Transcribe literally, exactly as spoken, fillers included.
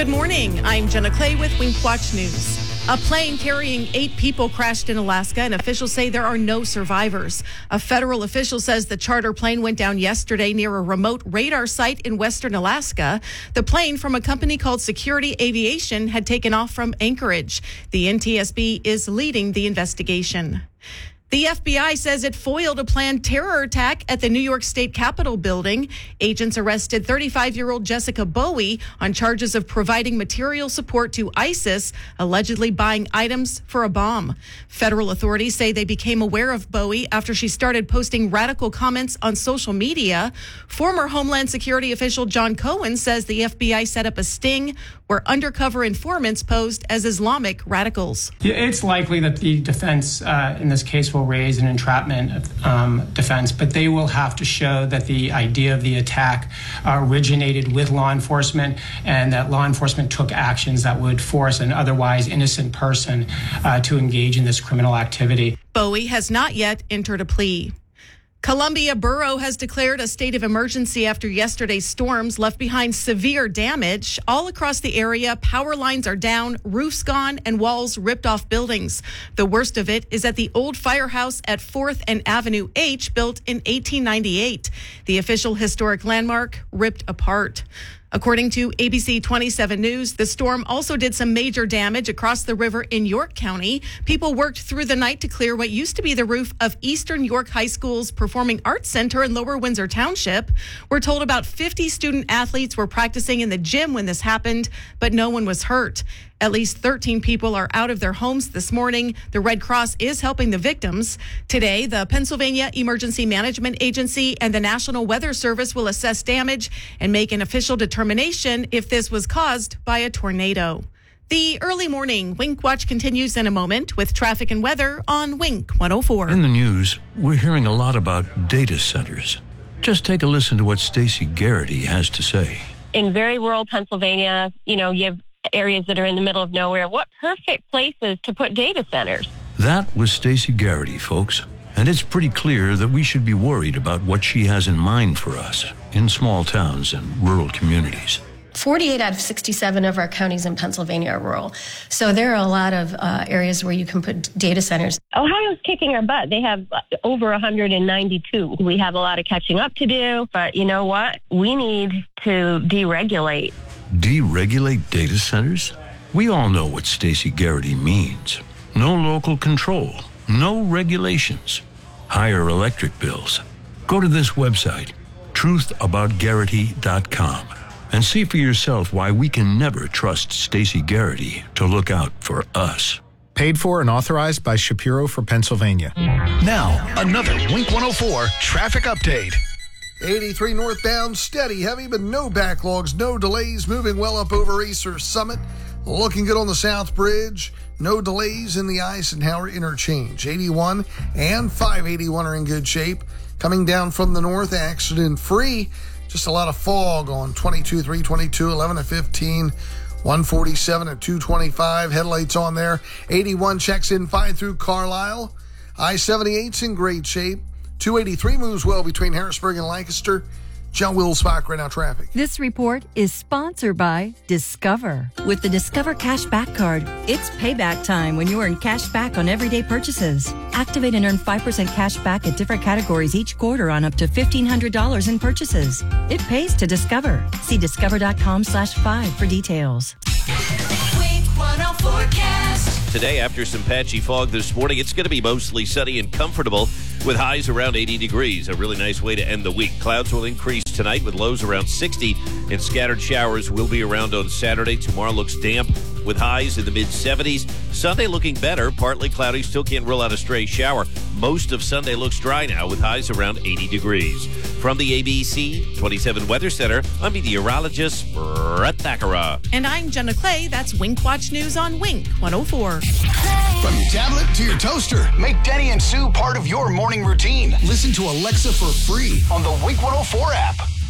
Good morning. I'm Jenna Clay with Wink Watch News. A plane carrying eight people crashed in Alaska, and officials say there are no survivors. A federal official says the charter plane went down yesterday near a remote radar site in western Alaska. The plane from a company called Security Aviation had taken off from Anchorage. The N T S B is leading the investigation. The F B I says it foiled a planned terror attack at the New York State Capitol building. Agents arrested thirty-five-year-old Jessica Bowie on charges of providing material support to ISIS, allegedly buying items for a bomb. Federal authorities say they became aware of Bowie after she started posting radical comments on social media. Former Homeland Security official John Cohen says the F B I set up a sting where undercover informants posed as Islamic radicals. Yeah, it's likely that the defense uh, in this case will raise an entrapment um, defense, but they will have to show that the idea of the attack uh, originated with law enforcement and that law enforcement took actions that would force an otherwise innocent person uh, to engage in this criminal activity. Bowie has not yet entered a plea. Columbia Borough has declared a state of emergency after yesterday's storms left behind severe damage. All across the area, power lines are down, roofs gone, and walls ripped off buildings. The worst of it is at the old firehouse at fourth and Avenue H, built in eighteen ninety-eight. The official historic landmark ripped apart. According to A B C twenty-seven News, the storm also did some major damage across the river in York County. People worked through the night to clear what used to be the roof of Eastern York High School's Performing Arts Center in Lower Windsor Township. We're told about fifty student athletes were practicing in the gym when this happened, but no one was hurt. At least thirteen people are out of their homes this morning. The Red Cross is helping the victims. Today, the Pennsylvania Emergency Management Agency and the National Weather Service will assess damage and make an official determination if this was caused by a tornado. The early morning Wink Watch continues in a moment with traffic and weather on Wink one oh four. In the news, we're hearing a lot about data centers. Just take a listen to what Stacey Garrity has to say. In very rural Pennsylvania, you know, you have areas that are in the middle of nowhere. What perfect places to put data centers. That was Stacey Garrity, folks. And it's pretty clear that we should be worried about what she has in mind for us in small towns and rural communities. forty-eight out of sixty-seven of our counties in Pennsylvania are rural. So there are a lot of uh, areas where you can put data centers. Ohio's kicking our butt. They have over one hundred ninety-two. We have a lot of catching up to do, but you know what? We need to deregulate. Deregulate data centers? We all know what Stacey Garrity means. No local control, no regulations, higher electric bills. Go to this website, truth about garrity dot com, and see for yourself why we can never trust Stacey Garrity to look out for us. Paid for and authorized by Shapiro for Pennsylvania. Now, another Wink one oh four traffic update. eighty-three northbound, steady, heavy, but no backlogs, no delays, moving well up over Acer Summit. Looking good on the South Bridge. No delays in the Eisenhower interchange. eighty-one and five eighty-one are in good shape. Coming down from the north, accident-free. Just a lot of fog on twenty-two, three twenty-two, eleven to fifteen, one forty-seven at two twenty-five. Headlights on there. eighty-one checks in fine through Carlisle. I seventy-eight's in great shape. two eighty-three moves well between Harrisburg and Lancaster. John Wills-Bach, right now traffic. This report is sponsored by Discover. With the Discover Cashback Card, it's payback time when you earn cash back on everyday purchases. Activate and earn five percent cash back at different categories each quarter on up to fifteen hundred dollars in purchases. It pays to Discover. See discover.com slash five for details. Wink one oh forecast. Today, after some patchy fog this morning, it's going to be mostly sunny and comfortable with highs around eighty degrees. A really nice way to end the week. Clouds will increase tonight with lows around sixty, and scattered showers will be around on Saturday. Tomorrow looks damp with highs in the mid seventies. Sunday looking better, partly cloudy, still can't rule out a stray shower. Most of Sunday looks dry now with highs around eighty degrees. From the A B C twenty-seven Weather Center, I'm meteorologist Brett Thakara. And I'm Jenna Clay. That's Wink Watch News on Wink one oh four. From your tablet to your toaster, make Denny and Sue part of your morning routine. Listen to Alexa for free on the Wink one oh four app.